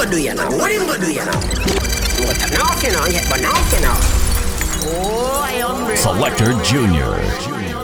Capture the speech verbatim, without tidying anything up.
gonna do you now? What him gonna do you now? But now you know, but now you know. Oh, I am Selector Junior